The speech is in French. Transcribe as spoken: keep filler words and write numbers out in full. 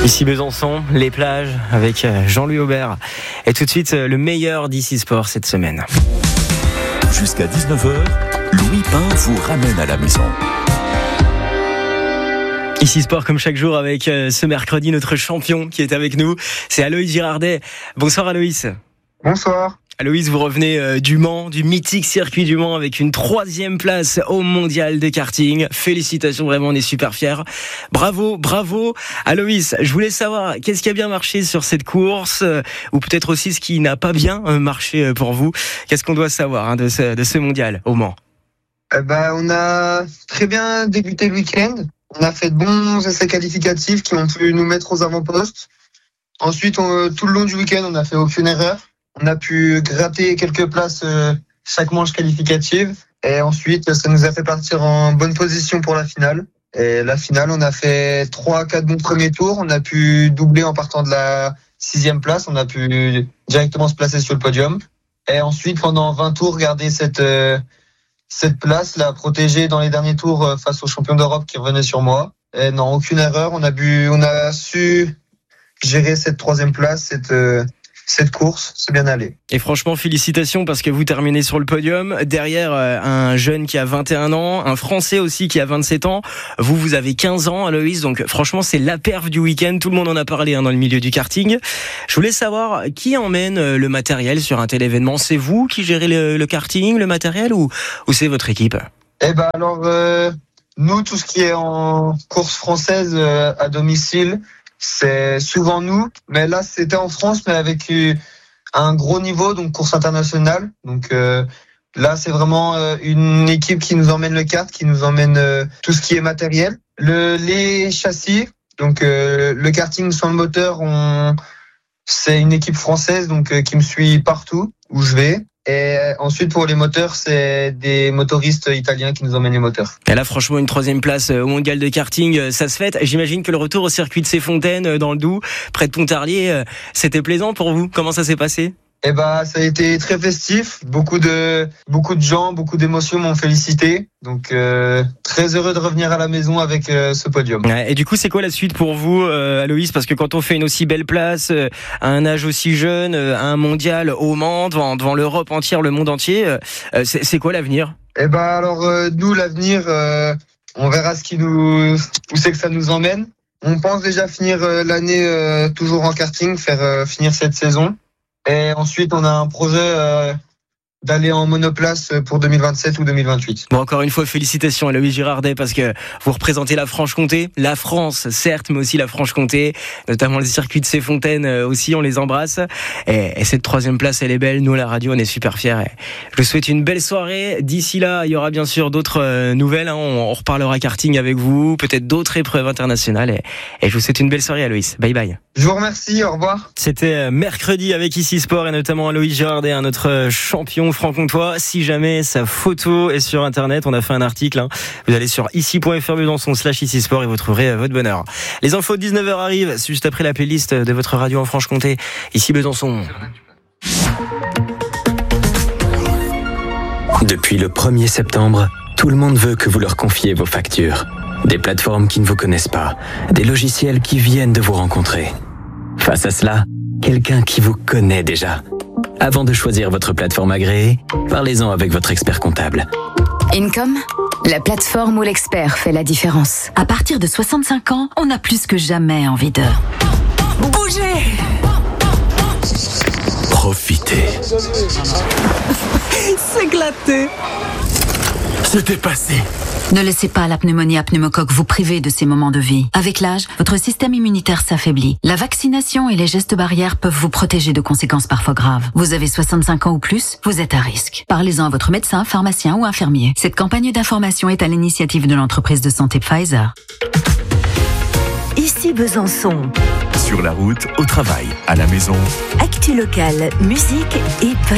Ici Besançon, les plages avec Jean-Louis Aubert. Et tout de suite, le meilleur d'Ici Sport cette semaine. Jusqu'à dix-neuf heures, Louis Pain vous ramène à la maison. Ici Sport comme chaque jour avec ce mercredi notre champion qui est avec nous. C'est Aloïs Girardet. Bonsoir Aloïs. Bonsoir. Aloïs, vous revenez euh, du Mans, du mythique circuit du Mans avec une troisième place au mondial de karting. Félicitations, vraiment, on est super fiers. Bravo, bravo. Aloïs, je voulais savoir, qu'est-ce qui a bien marché sur cette course euh, ou peut-être aussi ce qui n'a pas bien euh, marché pour vous. Qu'est-ce qu'on doit savoir hein, de, ce, de ce mondial au Mans? eh ben, On a très bien débuté le week-end. On a fait de bons essais qualificatifs qui ont pu nous mettre aux avant-postes. Ensuite, on, tout le long du week-end, on n'a fait aucune erreur. On a pu gratter quelques places euh, chaque manche qualificative. Et ensuite, ça nous a fait partir en bonne position pour la finale. Et la finale, on a fait trois, quatre bons premiers tours. On a pu doubler en partant de la sixième place. On a pu directement se placer sur le podium. Et ensuite, pendant vingt tours, garder cette, euh, cette place, la protéger dans les derniers tours euh, face aux champions d'Europe qui revenaient sur moi. Et non, aucune erreur. On a, bu, on a su gérer cette troisième place, cette... Euh, Cette course, c'est bien allé. Et franchement, félicitations parce que vous terminez sur le podium. Derrière, euh, un jeune qui a vingt et un ans, un Français aussi qui a vingt-sept ans. Vous, vous avez quinze ans, Aloïs. Donc franchement, c'est la perf du week-end. Tout le monde en a parlé hein, dans le milieu du karting. Je voulais savoir qui emmène le matériel sur un tel événement. C'est vous qui gérez le, le karting, le matériel ou, ou c'est votre équipe? Eh ben alors, euh, nous, tout ce qui est en course française euh, à domicile, c'est souvent nous, mais là c'était en France, mais avec un gros niveau, donc course internationale. Donc euh, là c'est vraiment euh, une équipe qui nous emmène le kart, qui nous emmène euh, tout ce qui est matériel. Le, les châssis, donc euh, le karting sans le moteur, on, c'est une équipe française donc euh, qui me suit partout où je vais. Et ensuite, pour les moteurs, c'est des motoristes italiens qui nous emmènent les moteurs. Et là, franchement, une troisième place au mondial de karting, ça se fête. J'imagine que le retour au circuit de Cesfontaines, dans le Doubs, près de Pontarlier, c'était plaisant pour vous. Comment ça s'est passé ? Eh ben, ça a été très festif. Beaucoup de, beaucoup de gens, beaucoup d'émotions m'ont félicité. Donc, euh, très heureux de revenir à la maison avec euh, ce podium. Ouais, et du coup, c'est quoi la suite pour vous, euh, Aloïs ? Parce que quand on fait une aussi belle place, euh, à un âge aussi jeune, euh, à un mondial au Mans, devant, devant l'Europe entière, le monde entier, euh, c'est, c'est quoi l'avenir ? Eh ben, alors, euh, nous, l'avenir, euh, on verra ce qui nous, où c'est que ça nous emmène. On pense déjà finir euh, l'année euh, toujours en karting, faire euh, finir cette saison. Et ensuite, on a un projet euh, d'aller en monoplace pour deux mille vingt-sept ou deux mille vingt-huit. Bon, encore une fois, félicitations à Aloïs Girardet parce que vous représentez la Franche-Comté, la France, certes, mais aussi la Franche-Comté, notamment le circuit de Cesfontaines aussi, on les embrasse. Et, et cette troisième place, elle est belle. Nous, à la radio, on est super fiers. Et je vous souhaite une belle soirée. D'ici là, il y aura bien sûr d'autres euh, nouvelles. Hein. On, on reparlera karting avec vous, peut-être d'autres épreuves internationales. Et, et je vous souhaite une belle soirée, Aloïs. Bye bye. Je vous remercie. Au revoir. C'était mercredi avec Ici Sport et notamment Aloïs Girardet, hein, notre champion franc-comtois. Si jamais sa photo est sur internet, on a fait un article, hein. Vous allez sur ici point f r Besançon slash ici sport et vous trouverez votre bonheur. Les infos de dix-neuf heures arrivent juste après la playlist de votre radio en Franche-Comté. Ici Besançon. Depuis le premier septembre, tout le monde veut que vous leur confiez vos factures. Des plateformes qui ne vous connaissent pas, des logiciels qui viennent de vous rencontrer. Face à cela, quelqu'un qui vous connaît déjà. Avant de choisir votre plateforme agréée, parlez-en avec votre expert comptable. Income, la plateforme où l'expert fait la différence. À partir de soixante-cinq ans, on a plus que jamais envie de bouger. Profitez. S'éclater. Se dépasser. Ne laissez pas la pneumonie à pneumocoque vous priver de ces moments de vie. Avec l'âge, votre système immunitaire s'affaiblit. La vaccination et les gestes barrières peuvent vous protéger de conséquences parfois graves. Vous avez soixante-cinq ans ou plus, vous êtes à risque. Parlez-en à votre médecin, pharmacien ou infirmier. Cette campagne d'information est à l'initiative de l'entreprise de santé Pfizer. Ici Besançon. Sur la route, au travail, à la maison. Actu locale, musique et